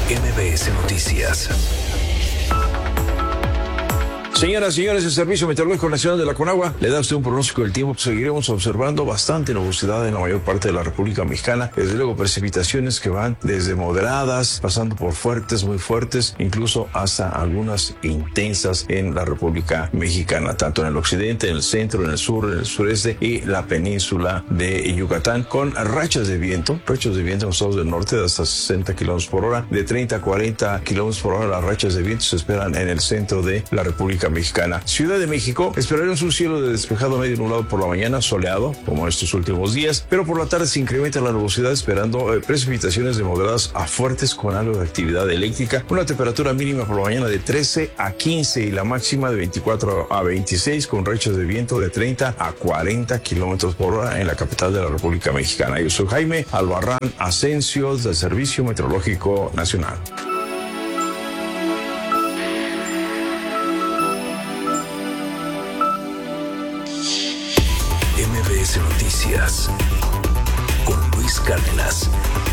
MBS Noticias. Señoras y señores, el Servicio Meteorológico Nacional de la Conagua le da a usted un pronóstico del tiempo. Seguiremos observando bastante nubosidad en la mayor parte de la República Mexicana. Desde luego, precipitaciones que van desde moderadas, pasando por fuertes, muy fuertes, incluso hasta algunas intensas en la República Mexicana, tanto en el occidente, en el centro, en el sur, en el sureste y la península de Yucatán, con rachas de viento en los estados del norte de hasta 60 kilómetros por hora, de 30 a 40 kilómetros por hora. Las rachas de viento se esperan en el centro de la República Mexicana. Ciudad de México, esperaremos un cielo de despejado medio nublado por la mañana, soleado, como estos últimos días, pero por la tarde se incrementa la nubosidad, esperando precipitaciones de moderadas a fuertes con algo de actividad eléctrica. Una temperatura mínima por la mañana de 13 a 15 y la máxima de 24 a 26, con rachas de viento de 30 a 40 kilómetros por hora en la capital de la República Mexicana. Yo soy Jaime Albarrán Asensio, del Servicio Meteorológico Nacional. MBS Noticias con Luis Cárdenas.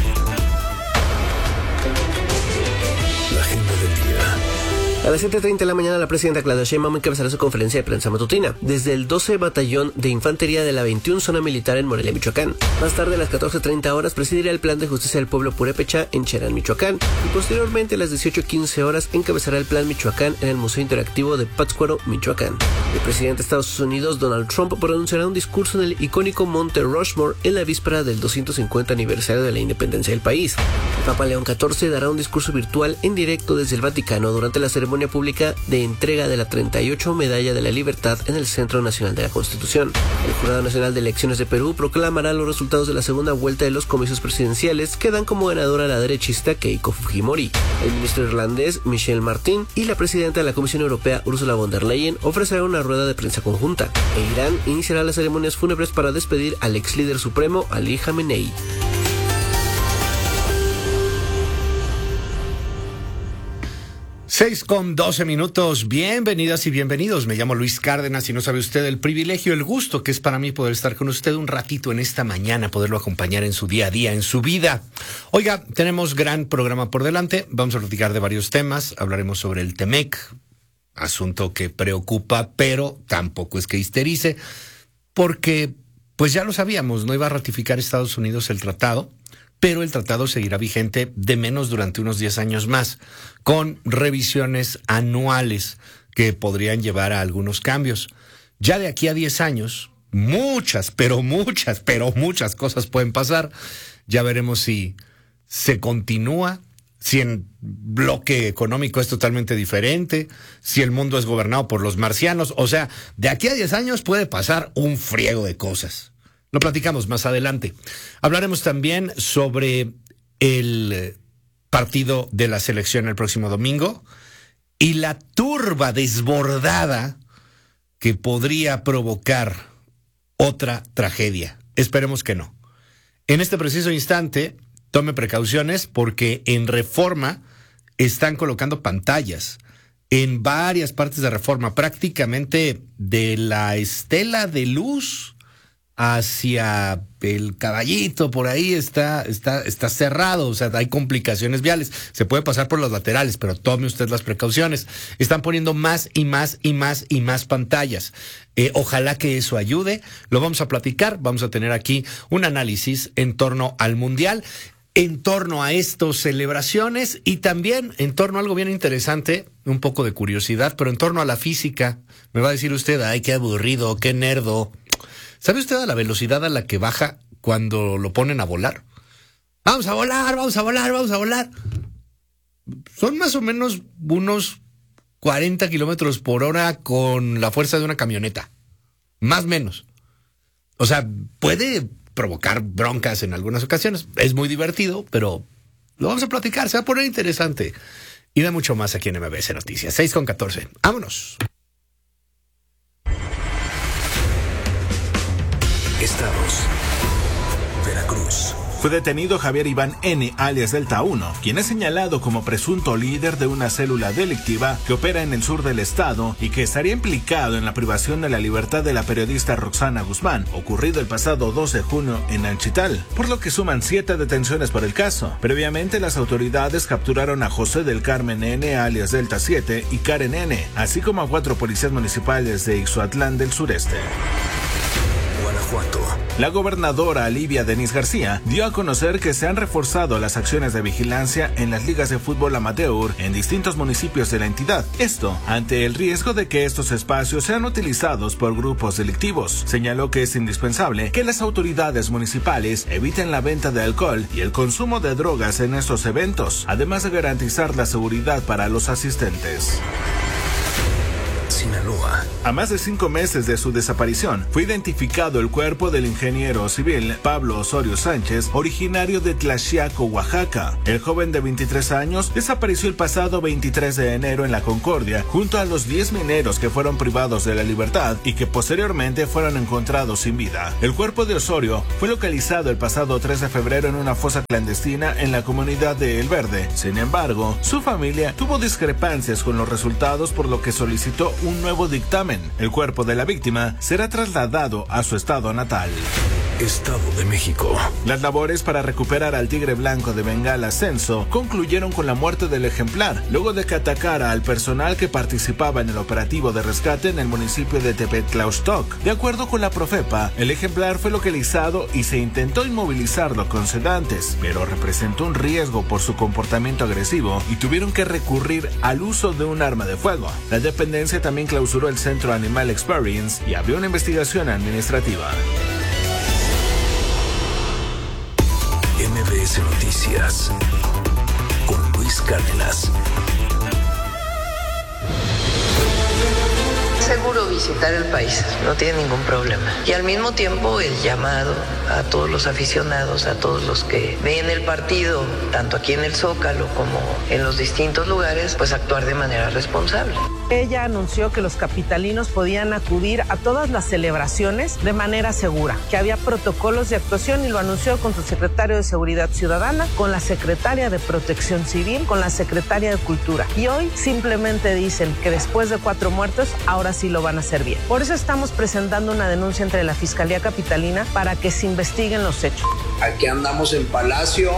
La agenda del día. A las 7:30 de la mañana, la presidenta Claudia Sheinbaum encabezará su conferencia de prensa matutina desde el 12 Batallón de Infantería de la 21 Zona Militar en Morelia, Michoacán. Más tarde, a las 14:30 horas, presidirá el Plan de Justicia del Pueblo Purépecha en Cherán, Michoacán. Y posteriormente, a las 18:15 horas, encabezará el Plan Michoacán en el Museo Interactivo de Pátzcuaro, Michoacán. El presidente de Estados Unidos, Donald Trump, pronunciará un discurso en el icónico Monte Rushmore en la víspera del 250 aniversario de la independencia del país. El Papa León XIV dará un discurso virtual en directo desde el Vaticano durante la ceremonia pública de entrega de la 38 Medalla de la Libertad en el Centro Nacional de la Constitución. El Jurado Nacional de Elecciones de Perú proclamará los resultados de la segunda vuelta de los comicios presidenciales, que dan como ganadora a la derechista Keiko Fujimori. El ministro irlandés Michel Martin y la presidenta de la Comisión Europea Ursula von der Leyen ofrecerán una rueda de prensa conjunta. E Irán iniciará las ceremonias fúnebres para despedir al ex líder supremo Ali Khamenei. 6:12. Bienvenidas y bienvenidos. Me llamo Luis Cárdenas y no sabe usted el privilegio, el gusto que es para mí poder estar con usted un ratito en esta mañana, poderlo acompañar en su día a día, en su vida. Oiga, tenemos gran programa por delante. Vamos a platicar de varios temas. Hablaremos sobre el TEMEC, asunto que preocupa, pero tampoco es que histerice, porque pues ya lo sabíamos, no iba a ratificar Estados Unidos el tratado, pero el tratado seguirá vigente de menos durante unos 10 años más, con revisiones anuales que podrían llevar a algunos cambios. Ya de aquí a 10 años, muchas cosas pueden pasar. Ya veremos si se continúa, si el bloque económico es totalmente diferente, si el mundo es gobernado por los marcianos. O sea, de aquí a 10 años puede pasar un friego de cosas. Lo platicamos más adelante. Hablaremos también sobre el partido de la selección el próximo domingo y la turba desbordada que podría provocar otra tragedia. Esperemos que no. En este preciso instante, tome precauciones porque en Reforma están colocando pantallas en varias partes de Reforma, prácticamente de la Estela de Luz hacia el Caballito, por ahí está cerrado, o sea, hay complicaciones viales. Se puede pasar por los laterales, pero tome usted las precauciones. Están poniendo más y más pantallas. Ojalá que eso ayude. Lo vamos a platicar. Vamos a tener aquí un análisis en torno al Mundial, en torno a estas celebraciones y también en torno a algo bien interesante, un poco de curiosidad, pero en torno a la física. Me va a decir usted, ay, qué aburrido, qué nerdo. ¿Sabe usted a la velocidad a la que baja cuando lo ponen a volar? Vamos a volar. Son más o menos unos 40 kilómetros por hora con la fuerza de una camioneta. Más o menos. O sea, puede provocar broncas en algunas ocasiones. Es muy divertido, pero lo vamos a platicar. Se va a poner interesante. Y de mucho más aquí en MBS Noticias. 6:14. Vámonos. Estados: Veracruz, Fue detenido Javier Iván N., alias Delta 1, quien es señalado como presunto líder de una célula delictiva que opera en el sur del estado y que estaría implicado en la privación de la libertad de la periodista Roxana Guzmán, ocurrido el pasado 2 de junio en Anchital, por lo que suman 7 detenciones por el caso. Previamente, las autoridades capturaron a José del Carmen N., alias Delta 7, y Karen N., así como a 4 policías municipales de Ixhuatlán del sureste. Guanajuato. La gobernadora Livia Denis García dio a conocer que se han reforzado las acciones de vigilancia en las ligas de fútbol amateur en distintos municipios de la entidad. Esto ante el riesgo de que estos espacios sean utilizados por grupos delictivos. Señaló que es indispensable que las autoridades municipales eviten la venta de alcohol y el consumo de drogas en estos eventos, además de garantizar la seguridad para los asistentes. Sinaloa. A más de 5 meses de su desaparición, fue identificado el cuerpo del ingeniero civil Pablo Osorio Sánchez, originario de Tlaxiaco, Oaxaca. El joven de 23 años desapareció el pasado 23 de enero en La Concordia, junto a los 10 mineros que fueron privados de la libertad y que posteriormente fueron encontrados sin vida. El cuerpo de Osorio fue localizado el pasado 3 de febrero en una fosa clandestina en la comunidad de El Verde. Sin embargo, su familia tuvo discrepancias con los resultados, por lo que solicitó un nuevo dictamen. El cuerpo de la víctima será trasladado a su estado natal. Estado de México. Las labores para recuperar al tigre blanco de Bengala Censo concluyeron con la muerte del ejemplar, luego de que atacara al personal que participaba en el operativo de rescate en el municipio de Tepetlaostoc. De acuerdo con la Profepa, el ejemplar fue localizado y se intentó inmovilizarlo con sedantes, pero representó un riesgo por su comportamiento agresivo y tuvieron que recurrir al uso de un arma de fuego. La dependencia también clausuró el Centro Animal Experience y abrió una investigación administrativa. MBS Noticias con Luis Cárdenas. Seguro visitar el país, no tiene ningún problema. Y al mismo tiempo el llamado a todos los aficionados, a todos los que ven el partido, tanto aquí en el Zócalo como en los distintos lugares, pues actuar de manera responsable. Ella anunció que los capitalinos podían acudir a todas las celebraciones de manera segura, que había protocolos de actuación y lo anunció con su secretario de Seguridad Ciudadana, con la secretaria de Protección Civil, con la secretaria de Cultura. Y hoy simplemente dicen que después de 4 muertos, ahora sí lo van a hacer bien. Por eso estamos presentando una denuncia entre la Fiscalía Capitalina para que se investiguen los hechos. Aquí andamos en Palacio,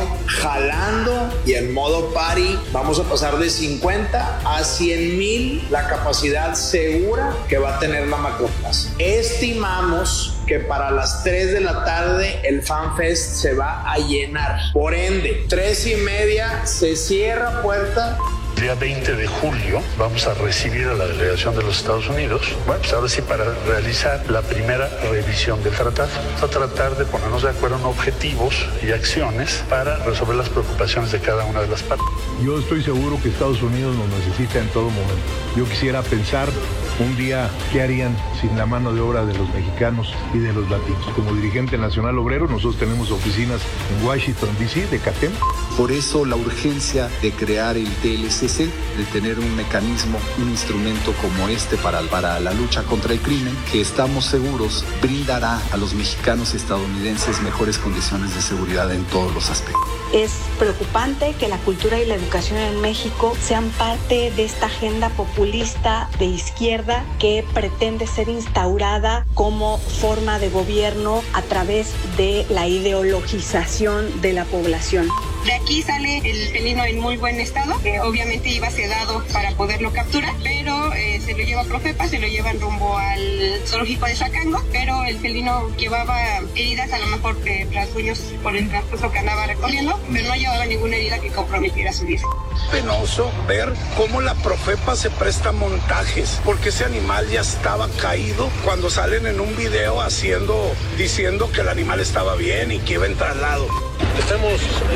jalando y en modo party. Vamos a pasar de 50 a 100,000 la capacidad segura que va a tener la Macroplaza. Estimamos que para las 3 de la tarde el FanFest se va a llenar. Por ende, 3:30 se cierra puerta. El día 20 de julio vamos a recibir a la delegación de los Estados Unidos, bueno, pues ahora sí, para realizar la primera revisión del tratado. Vamos a tratar de ponernos de acuerdo en objetivos y acciones para resolver las preocupaciones de cada una de las partes. Yo estoy seguro que Estados Unidos nos necesita en todo momento. Yo quisiera pensar un día qué harían sin la mano de obra de los mexicanos y de los latinos. Como dirigente nacional obrero, nosotros tenemos oficinas en Washington, D.C., de CATEM. Por eso la urgencia de crear el TLCC, de tener un mecanismo, un instrumento como este para la lucha contra el crimen, que estamos seguros brindará a los mexicanos y estadounidenses mejores condiciones de seguridad en todos los aspectos. Es preocupante que la cultura y la educación en México sean parte de esta agenda populista de izquierda que pretende ser instaurada como forma de gobierno a través de la ideologización de la población. De aquí sale el felino en muy buen estado, que obviamente iba sedado para poderlo capturar, pero se lo lleva Profepa, se lo llevan rumbo al zoológico de Zacango, pero el felino llevaba heridas, a lo mejor rasguños por el transcurso que andaba recorriendo, pero no llevaba ninguna herida que comprometiera su vida. Penoso ver cómo la Profepa se presta montajes, porque ese animal ya estaba caído cuando salen en un video diciendo que el animal estaba bien y que iba en traslado. Estamos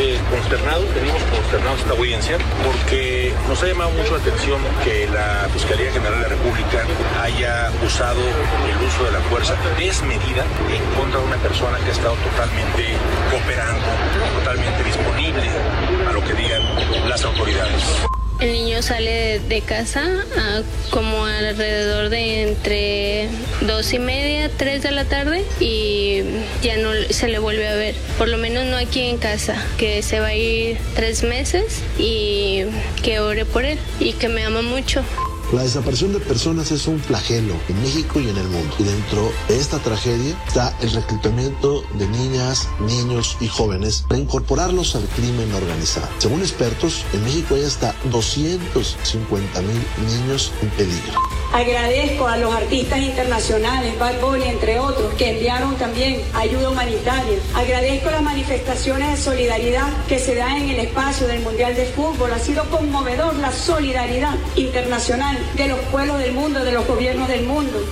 venimos consternados esta audiencia porque nos ha llamado mucho la atención que la Fiscalía General de la República haya usado el uso de la fuerza desmedida en contra de una persona que ha estado totalmente cooperando, totalmente disponible a lo que digan las autoridades. El niño uno sale de casa como alrededor de entre 2:30, 3 de la tarde y ya no se le vuelve a ver. Por lo menos no aquí en casa, que se va a ir 3 meses y que ore por él y que me ama mucho. La desaparición de personas es un flagelo en México y en el mundo. Y dentro de esta tragedia está el reclutamiento de niñas, niños y jóvenes para incorporarlos al crimen organizado. Según expertos, en México hay hasta 250,000 niños en peligro. Agradezco a los artistas internacionales, Bad Bunny, entre otros, que enviaron también ayuda humanitaria. Agradezco las manifestaciones de solidaridad que se dan en el espacio del Mundial de Fútbol. Ha sido conmovedor la solidaridad internacional de los pueblos del mundo, de los gobiernos del mundo.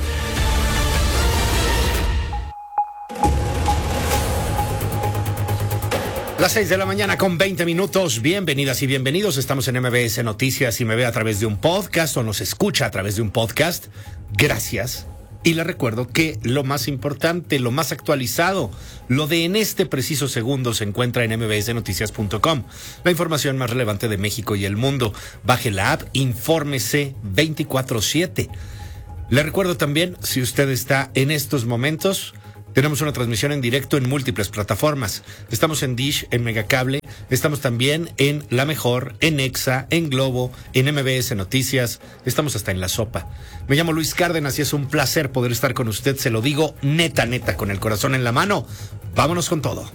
Las 6 de la mañana con 20 minutos. Bienvenidas y bienvenidos. Estamos en MBS Noticias y me ve a través de un podcast o nos escucha a través de un podcast. Gracias. Y le recuerdo que lo más importante, lo más actualizado, lo de en este preciso segundo se encuentra en mbsnoticias.com. La información más relevante de México y el mundo. Baje la app, infórmese 24/7. Le recuerdo también, si usted está en estos momentos, tenemos una transmisión en directo en múltiples plataformas. Estamos en Dish, en Megacable, estamos también en La Mejor, en Exa, en Globo, en MBS Noticias, estamos hasta en La Sopa. Me llamo Luis Cárdenas y es un placer poder estar con usted, se lo digo neta, con el corazón en la mano. Vámonos con todo.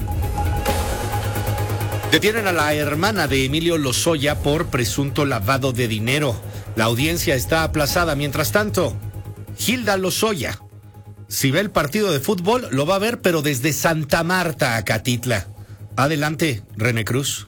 Detienen a la hermana de Emilio Lozoya por presunto lavado de dinero. La audiencia está aplazada. Mientras tanto, Hilda Lozoya, si ve el partido de fútbol, lo va a ver, pero desde Santa Marta a Catitla. Adelante, René Cruz.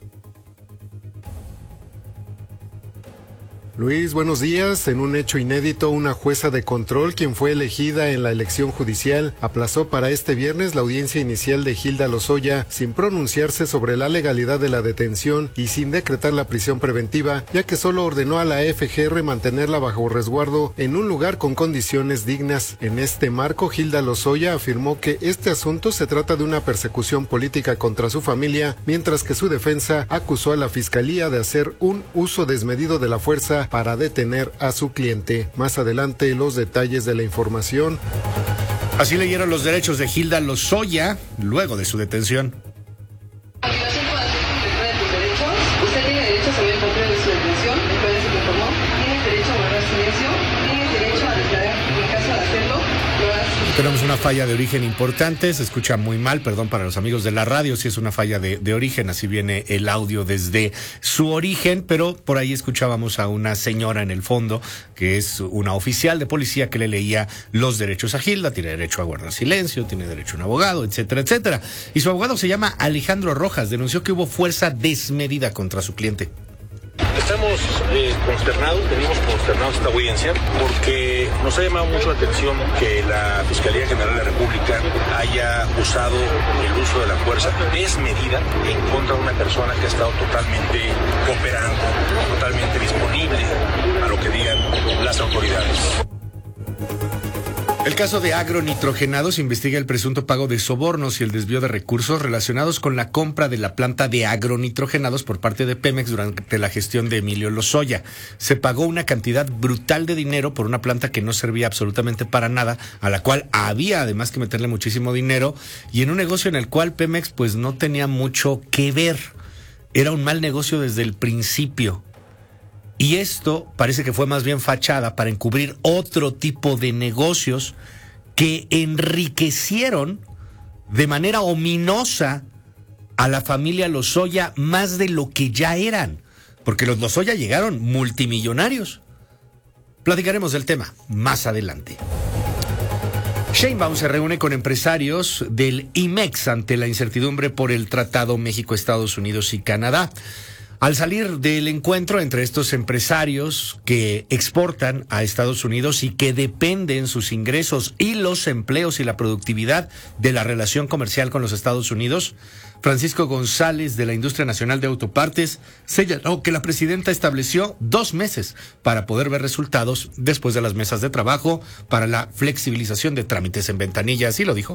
Luis, buenos días. En un hecho inédito, una jueza de control, quien fue elegida en la elección judicial, aplazó para este viernes la audiencia inicial de Hilda Lozoya, sin pronunciarse sobre la legalidad de la detención y sin decretar la prisión preventiva, ya que solo ordenó a la FGR mantenerla bajo resguardo en un lugar con condiciones dignas. En este marco, Hilda Lozoya afirmó que este asunto se trata de una persecución política contra su familia, mientras que su defensa acusó a la fiscalía de hacer un uso desmedido de la fuerza para detener a su cliente. Más adelante, los detalles de la información. Así leyeron los derechos de Hilda Lozoya luego de su detención. A continuación, para hacer cobertura de tus derechos, usted tiene derecho a saber el motivo de su detención, después de que informó, tiene derecho a guardar silencio, tiene derecho a declarar en caso de hacerlo. Tenemos una falla de origen importante, se escucha muy mal, perdón para los amigos de la radio, si es una falla de origen, así viene el audio desde su origen, pero por ahí escuchábamos a una señora en el fondo, que es una oficial de policía que le leía los derechos a Hilda, tiene derecho a guardar silencio, tiene derecho a un abogado, etcétera, etcétera. Y su abogado se llama Alejandro Rojas, denunció que hubo fuerza desmedida contra su cliente. Estamos consternados, venimos consternados esta audiencia porque nos ha llamado mucho la atención que la Fiscalía General de la República haya usado el uso de la fuerza desmedida en contra de una persona que ha estado totalmente cooperando, totalmente disponible a lo que digan las autoridades. El caso de agronitrogenados investiga el presunto pago de sobornos y el desvío de recursos relacionados con la compra de la planta de agronitrogenados por parte de Pemex durante la gestión de Emilio Lozoya. Se pagó una cantidad brutal de dinero por una planta que no servía absolutamente para nada, a la cual había además que meterle muchísimo dinero, y en un negocio en el cual Pemex pues no tenía mucho que ver. Era un mal negocio desde el principio. Y esto parece que fue más bien fachada para encubrir otro tipo de negocios que enriquecieron de manera ominosa a la familia Lozoya más de lo que ya eran, porque los Lozoya llegaron multimillonarios. Platicaremos del tema más adelante. Sheinbaum se reúne con empresarios del IMEX ante la incertidumbre por el Tratado México-Estados Unidos y Canadá. Al salir del encuentro entre estos empresarios que exportan a Estados Unidos y que dependen sus ingresos y los empleos y la productividad de la relación comercial con los Estados Unidos, Francisco González de la Industria Nacional de Autopartes señaló que la presidenta estableció 2 meses para poder ver resultados después de las mesas de trabajo para la flexibilización de trámites en ventanilla. Así lo dijo.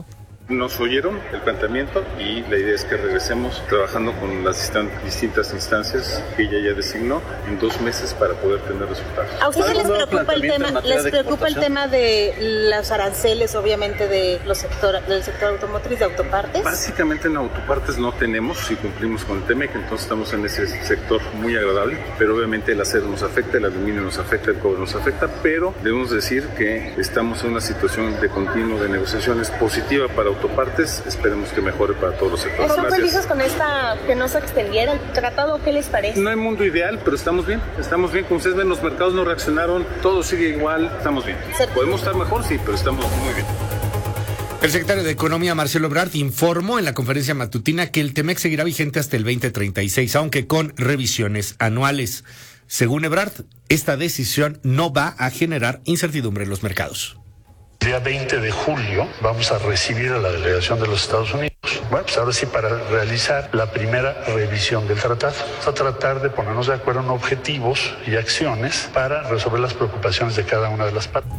Nos oyeron el planteamiento y la idea es que regresemos trabajando con las distintas instancias que ella ya designó en 2 meses para poder tener resultados. ¿A ustedes les preocupa el tema de los aranceles, obviamente, del sector automotriz, de autopartes? Básicamente en autopartes no tenemos, si cumplimos con el TEMEC, entonces estamos en ese sector muy agradable, pero obviamente el acero nos afecta, el aluminio nos afecta, el cobre nos afecta, pero debemos decir que estamos en una situación de continuo de negociaciones positiva para autopartes, esperemos que mejore para todos los sectores. ¿Son felices con que no se extendiera el tratado? ¿Qué les parece? No hay mundo ideal, pero estamos bien, como ustedes ven, los mercados no reaccionaron, todo sigue igual, estamos bien. ¿Podemos estar mejor? Sí, pero estamos muy bien. El secretario de Economía, Marcelo Ebrard, informó en la conferencia matutina que el TEMEC seguirá vigente hasta el 2036, aunque con revisiones anuales. Según Ebrard, esta decisión no va a generar incertidumbre en los mercados. El día 20 de julio vamos a recibir a la delegación de los Estados Unidos. Bueno, pues ahora sí, para realizar la primera revisión del tratado. Vamos a tratar de ponernos de acuerdo en objetivos y acciones para resolver las preocupaciones de cada una de las partes.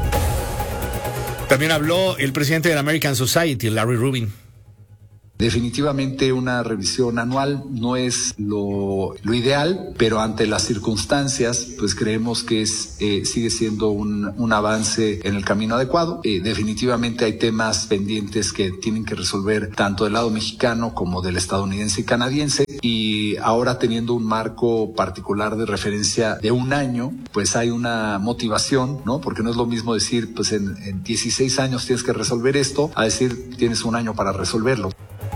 También habló el presidente de la American Society, Larry Rubin. Definitivamente una revisión anual no es lo ideal, pero ante las circunstancias, pues creemos que sigue siendo un avance en el camino adecuado. Definitivamente hay temas pendientes que tienen que resolver tanto del lado mexicano como del estadounidense y canadiense, y ahora teniendo un marco particular de referencia de 1 año, pues hay una motivación, ¿no? Porque no es lo mismo decir, pues en 16 años tienes que resolver esto, a decir tienes 1 año para resolverlo.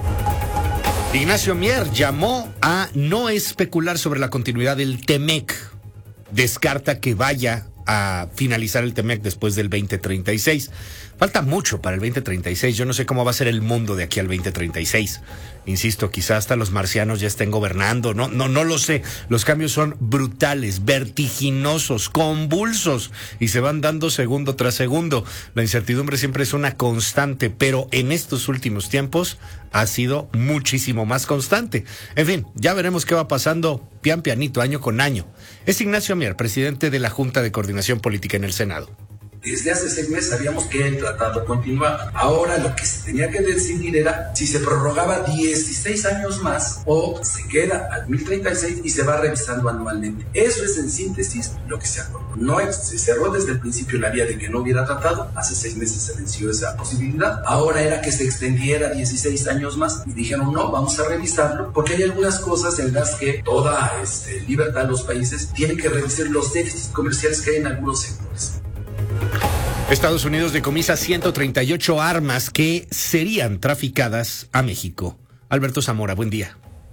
Ignacio Mier llamó a no especular sobre la continuidad del TEMEC. Descarta que vaya a finalizar el TEMEC después del 2036. Falta mucho para el 2036. Yo no sé cómo va a ser el mundo de aquí al 2036. Insisto, quizás hasta los marcianos ya estén gobernando. No lo sé. Los cambios son brutales, vertiginosos, convulsos y se van dando segundo tras segundo. La incertidumbre siempre es una constante, pero en estos últimos tiempos ha sido muchísimo más constante. En fin, ya veremos qué va pasando pian pianito, año con año. Es Ignacio Mier, presidente de la Junta de Coordinación Política en el Senado. Desde hace 6 meses sabíamos que el tratado continuaba. Ahora lo que se tenía que decidir era si se prorrogaba 16 años más o se queda al 2036 y se va revisando anualmente. Eso es en síntesis lo que se acordó. No se cerró desde el principio la vía de que no hubiera tratado. Hace 6 meses se venció esa posibilidad. Ahora era que se extendiera 16 años más y dijeron no, vamos a revisarlo porque hay algunas cosas en las que toda libertad de los países tiene que revisar los déficits comerciales que hay en algunos sectores. Estados Unidos decomisa 138 armas que serían traficadas a México. Alberto Zamora, buen día.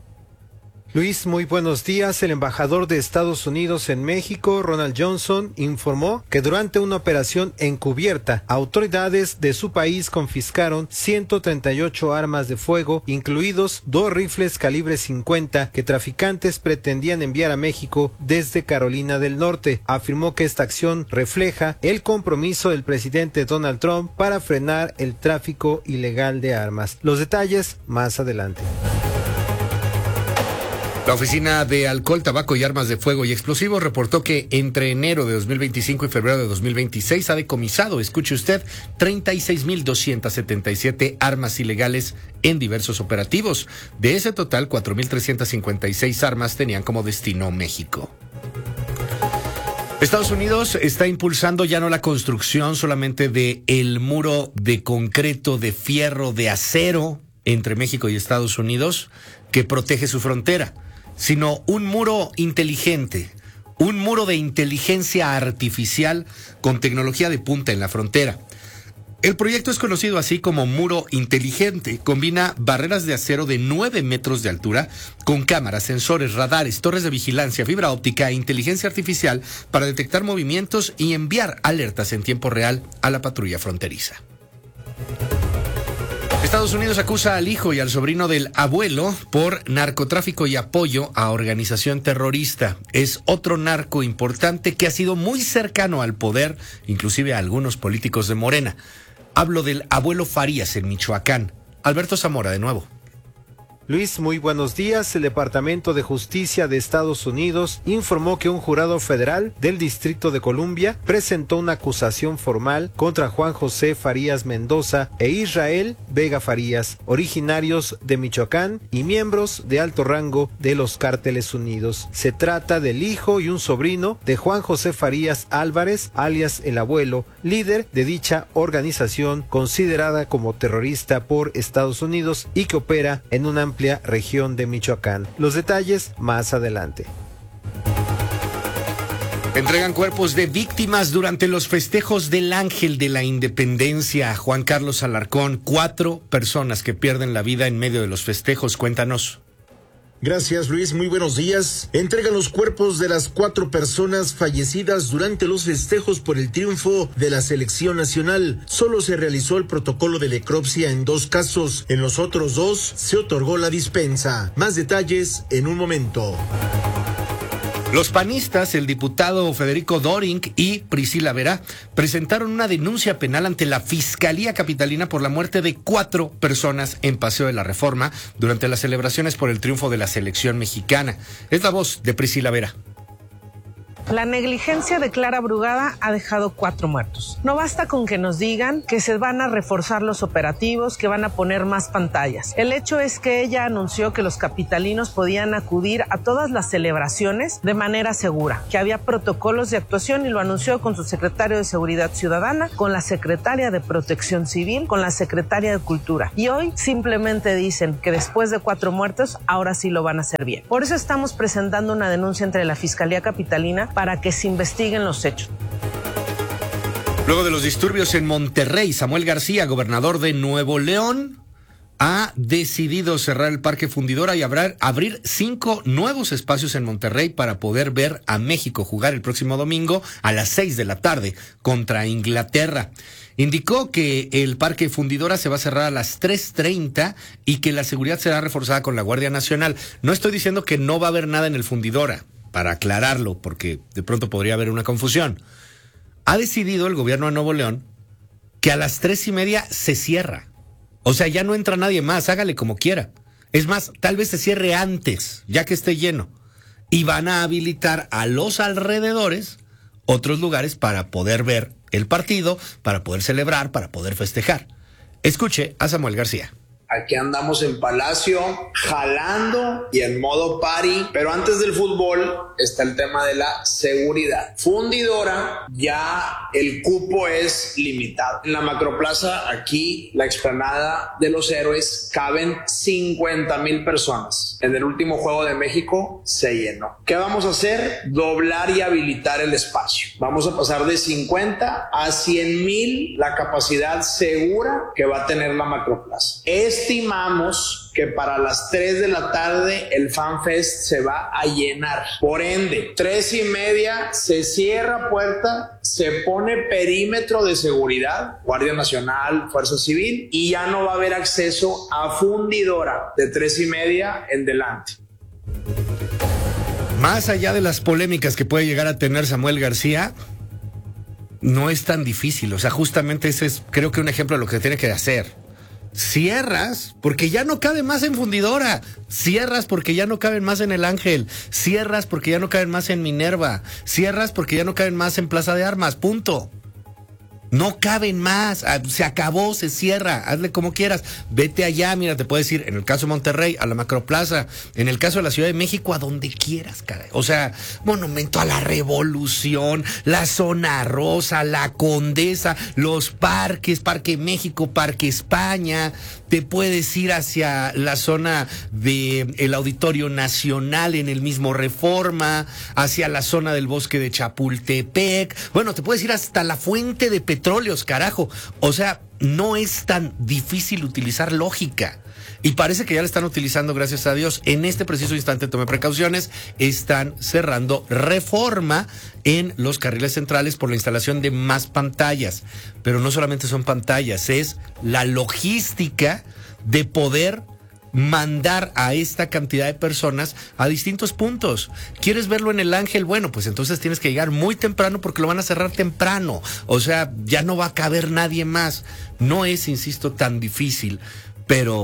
Luis, muy buenos días. El embajador de Estados Unidos en México, Ronald Johnson, informó que durante una operación encubierta, autoridades de su país confiscaron 138 armas de fuego, incluidos 2 rifles calibre 50 que traficantes pretendían enviar a México desde Carolina del Norte. Afirmó que esta acción refleja el compromiso del presidente Donald Trump para frenar el tráfico ilegal de armas. Los detalles más adelante. La Oficina de Alcohol, Tabaco y Armas de Fuego y Explosivos reportó que entre enero de 2025 y febrero de 2026 ha decomisado, escuche usted, 36,277 armas ilegales en diversos operativos. De ese total, 4,356 armas tenían como destino México. Estados Unidos está impulsando ya no la construcción solamente de el muro de concreto, de fierro, de acero entre México y Estados Unidos que protege su frontera, sino un muro inteligente, un muro de inteligencia artificial con tecnología de punta en la frontera. El proyecto es conocido así como Muro Inteligente. Combina barreras de acero de 9 metros de altura con cámaras, sensores, radares, torres de vigilancia, fibra óptica e inteligencia artificial para detectar movimientos y enviar alertas en tiempo real a la patrulla fronteriza. Estados Unidos acusa al hijo y al sobrino del abuelo por narcotráfico y apoyo a organización terrorista. Es otro narco importante que ha sido muy cercano al poder, inclusive a algunos políticos de Morena. Hablo del abuelo Farías en Michoacán. Alberto Zamora, de nuevo. Luis, muy buenos días. El Departamento de Justicia de Estados Unidos informó que un jurado federal del Distrito de Columbia presentó una acusación formal contra Juan José Farías Mendoza e Israel Vega Farías, originarios de Michoacán y miembros de alto rango de los Cárteles Unidos. Se trata del hijo y un sobrino de Juan José Farías Álvarez, alias El Abuelo, líder de dicha organización considerada como terrorista por Estados Unidos y que opera en una amplia región de Michoacán. Los detalles más adelante. Entregan cuerpos de víctimas durante los festejos del Ángel de la Independencia. Juan Carlos Alarcón, 4 personas que pierden la vida en medio de los festejos. Cuéntanos. Gracias, Luis. Muy buenos días. Entregan los cuerpos de las 4 personas fallecidas durante los festejos por el triunfo de la selección nacional. Solo se realizó el protocolo de necropsia en 2 casos. En los otros 2 se otorgó la dispensa. Más detalles en un momento. Los panistas, el diputado Federico Doring y Priscila Vera, presentaron una denuncia penal ante la Fiscalía Capitalina por la muerte de 4 personas en Paseo de la Reforma durante las celebraciones por el triunfo de la selección mexicana. Es la voz de Priscila Vera. La negligencia de Clara Brugada ha dejado 4 muertos. No basta con que nos digan que se van a reforzar los operativos, que van a poner más pantallas. El hecho es que ella anunció que los capitalinos podían acudir a todas las celebraciones de manera segura, que había protocolos de actuación y lo anunció con su secretario de Seguridad Ciudadana, con la secretaria de Protección Civil, con la secretaria de Cultura. Y hoy simplemente dicen que después de 4 muertos, ahora sí lo van a hacer bien. Por eso estamos presentando una denuncia entre la Fiscalía Capitalina para que se investiguen los hechos. Luego de los disturbios en Monterrey, Samuel García, gobernador de Nuevo León, ha decidido cerrar el Parque Fundidora y abrir 5 nuevos espacios en Monterrey para poder ver a México jugar el próximo domingo a las 6 de la tarde contra Inglaterra. Indicó que el Parque Fundidora se va a cerrar a las 3:30 y que la seguridad será reforzada con la Guardia Nacional. No estoy diciendo que no va a haber nada en el Fundidora, para aclararlo, porque de pronto podría haber una confusión. Ha decidido el gobierno de Nuevo León que a las 3:30 se cierra. O sea, ya no entra nadie más, hágale como quiera. Es más, tal vez se cierre antes, ya que esté lleno. Y van a habilitar a los alrededores otros lugares para poder ver el partido, para poder celebrar, para poder festejar. Escuche a Samuel García. Aquí andamos en Palacio, jalando y en modo party. Pero antes del fútbol está el tema de la seguridad. Fundidora, ya el cupo es limitado. En la Macroplaza, aquí, la explanada de los Héroes, caben 50,000 personas. En el último Juego de México se llenó. ¿Qué vamos a hacer? Doblar y habilitar el espacio. Vamos a pasar de 50 a 100,000 la capacidad segura que va a tener la Macroplaza. Estimamos que para las 3 de la tarde el FanFest se va a llenar. Por ende, 3:30 se cierra puerta, se pone perímetro de seguridad, Guardia Nacional, Fuerza Civil, y ya no va a haber acceso a Fundidora de 3:30 en delante. Más allá de las polémicas que puede llegar a tener Samuel García, no es tan difícil. O sea, justamente ese es, creo que un ejemplo de lo que tiene que hacer. Cierras porque ya no cabe más en Fundidora, cierras porque ya no caben más en El Ángel, cierras porque ya no caben más en Minerva, cierras porque ya no caben más en Plaza de Armas, punto. No caben más, se acabó, se cierra, hazle como quieras, vete allá, mira, te puedes ir, en el caso de Monterrey, a la Macroplaza, en el caso de la Ciudad de México, a donde quieras, caray. O sea, Monumento a la Revolución, la Zona Rosa, la Condesa, los parques, Parque México, Parque España, te puedes ir hacia la zona del Auditorio Nacional en el mismo Reforma, hacia la zona del Bosque de Chapultepec, bueno, te puedes ir hasta la Fuente de Petróleos, carajo. O sea, no es tan difícil utilizar lógica. Y parece que ya la están utilizando, gracias a Dios. En este preciso instante, tome precauciones, están cerrando Reforma en los carriles centrales por la instalación de más pantallas. Pero no solamente son pantallas, es la logística de poder mandar a esta cantidad de personas a distintos puntos. ¿Quieres verlo en El Ángel? Bueno, pues entonces tienes que llegar muy temprano porque lo van a cerrar temprano. O sea, ya no va a caber nadie más. No es, insisto, tan difícil, pero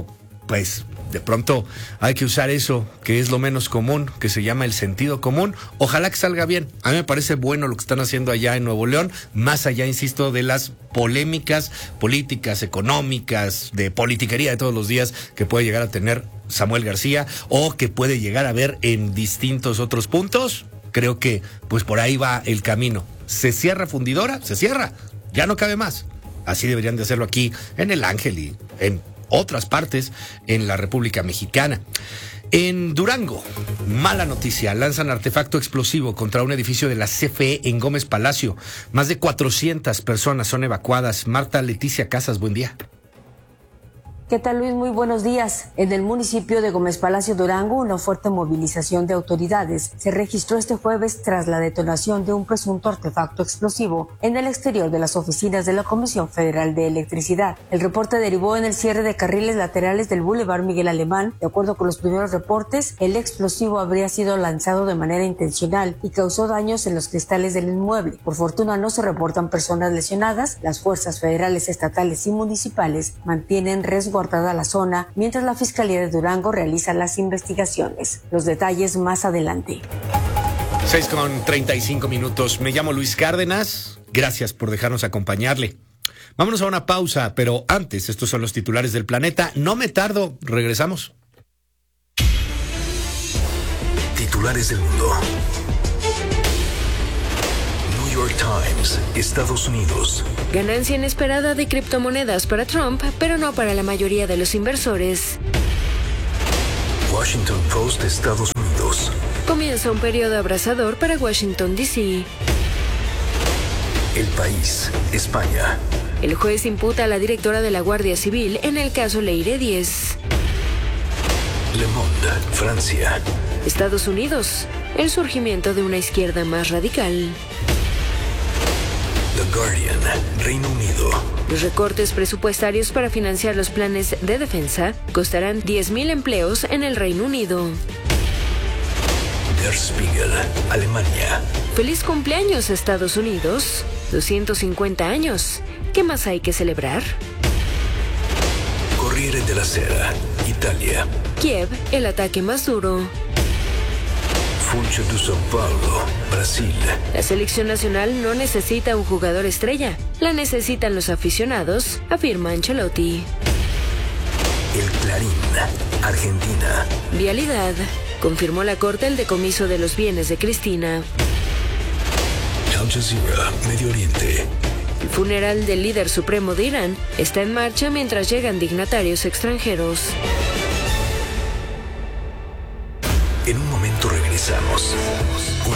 pues de pronto hay que usar eso, que es lo menos común, que se llama el sentido común. Ojalá que salga bien. A mí me parece bueno lo que están haciendo allá en Nuevo León, más allá, insisto, de las polémicas políticas, económicas, de politiquería de todos los días que puede llegar a tener Samuel García o que puede llegar a ver en distintos otros puntos. Creo que pues por ahí va el camino. ¿Se cierra fundidora? Se cierra. Ya no cabe más. Así deberían de hacerlo aquí en El Ángel y en otras partes en la República Mexicana. En Durango, mala noticia, lanzan artefacto explosivo contra un edificio de la CFE en Gómez Palacio. Más de 400 personas son evacuadas. Marta Leticia Casas, buen día. ¿Qué tal, Luis? Muy buenos días. En el municipio de Gómez Palacio, Durango, una fuerte movilización de autoridades se registró este jueves tras la detonación de un presunto artefacto explosivo en el exterior de las oficinas de la Comisión Federal de Electricidad. El reporte derivó en el cierre de carriles laterales del Boulevard Miguel Alemán. De acuerdo con los primeros reportes, el explosivo habría sido lanzado de manera intencional y causó daños en los cristales del inmueble. Por fortuna no se reportan personas lesionadas. Las fuerzas federales, estatales y municipales mantienen resguardada la zona, mientras la Fiscalía de Durango realiza las investigaciones. Los detalles más adelante. 6:35. Me llamo Luis Cárdenas. Gracias por dejarnos acompañarle. Vámonos a una pausa, pero antes, estos son los titulares del planeta. No me tardo, regresamos. Titulares del mundo. New York Times, Estados Unidos. Ganancia inesperada de criptomonedas para Trump, pero no para la mayoría de los inversores. Washington Post, Estados Unidos. Comienza un periodo abrasador para Washington, D.C. El País, España. El juez imputa a la directora de la Guardia Civil en el caso Leire 10. Le Monde, Francia. Estados Unidos. El surgimiento de una izquierda más radical. The Guardian, Reino Unido. Los recortes presupuestarios para financiar los planes de defensa costarán 10,000 empleos en el Reino Unido. Der Spiegel, Alemania. Feliz cumpleaños, Estados Unidos. 250 años. ¿Qué más hay que celebrar? Corriere della Sera, Italia. Kiev, el ataque más duro. Funcho de São Paulo, Brasil. La selección nacional no necesita un jugador estrella, la necesitan los aficionados, afirma Ancelotti. El Clarín, Argentina. Vialidad. Confirmó la Corte el decomiso de los bienes de Cristina. Al Jazeera, Medio Oriente. El funeral del líder supremo de Irán está en marcha mientras llegan dignatarios extranjeros. En un momento regresamos.